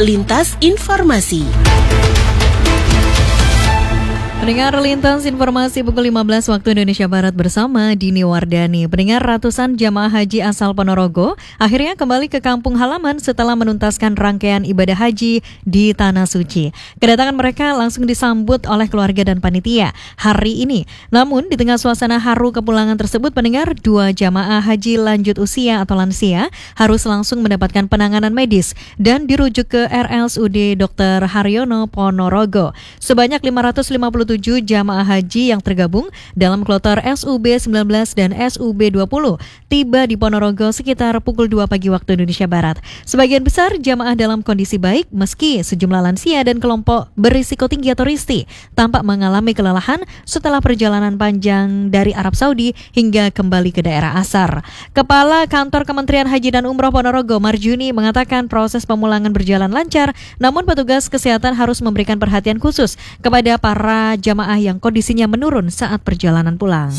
Lintas Informasi. Pendengar Lintas Informasi pukul 15 waktu Indonesia Barat bersama Dini Wardani. Pendengar, ratusan jamaah haji asal Ponorogo akhirnya kembali ke kampung halaman setelah menuntaskan rangkaian ibadah haji di Tanah Suci. Kedatangan mereka langsung disambut oleh keluarga dan panitia hari ini. Namun di tengah suasana haru kepulangan tersebut, pendengar, 2 jamaah haji lanjut usia atau lansia harus langsung mendapatkan penanganan medis dan dirujuk ke RSUD Dr. Haryono Ponorogo. Sebanyak 557 jamaah haji yang tergabung dalam kloter SUB-19 dan SUB-20 tiba di Ponorogo sekitar pukul 2 pagi waktu Indonesia Barat. Sebagian besar jamaah dalam kondisi baik meski sejumlah lansia dan kelompok berisiko tinggi atau RISTI tampak mengalami kelelahan setelah perjalanan panjang dari Arab Saudi hingga kembali ke daerah asal. Kepala Kantor Kementerian Haji dan Umroh Ponorogo, Marjuni, mengatakan proses pemulangan berjalan lancar, namun petugas kesehatan harus memberikan perhatian khusus kepada para jamaah yang kondisinya menurun saat perjalanan pulang.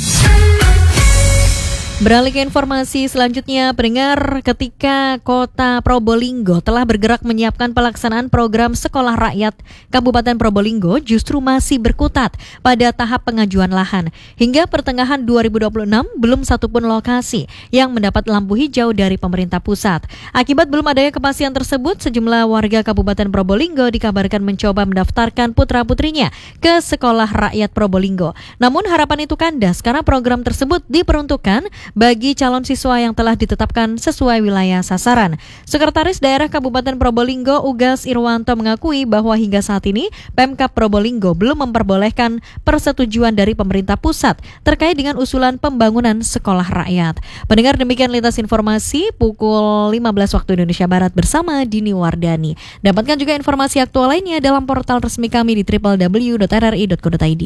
Beralih ke informasi selanjutnya, pendengar, ketika Kota Probolinggo telah bergerak menyiapkan pelaksanaan program Sekolah Rakyat, Kabupaten Probolinggo justru masih berkutat pada tahap pengajuan lahan. Hingga pertengahan 2026, belum satupun lokasi yang mendapat lampu hijau dari pemerintah pusat. Akibat belum adanya kepastian tersebut, sejumlah warga Kabupaten Probolinggo dikabarkan mencoba mendaftarkan putra-putrinya ke Sekolah Rakyat Probolinggo. Namun harapan itu kandas karena program tersebut diperuntukkan bagi calon siswa yang telah ditetapkan sesuai wilayah sasaran. Sekretaris Daerah Kabupaten Probolinggo, Ugas Irwanto, mengakui bahwa hingga saat ini Pemkab Probolinggo belum memperbolehkan persetujuan dari pemerintah pusat terkait dengan usulan pembangunan sekolah rakyat. Pendengar, demikian Lintas Informasi pukul 15 waktu Indonesia Barat bersama Dini Wardani. Dapatkan juga informasi aktual lainnya dalam portal resmi kami di www.rri.co.id.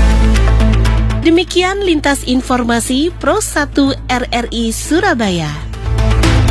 Demikian Lintas Informasi Pro 1 RRI Surabaya.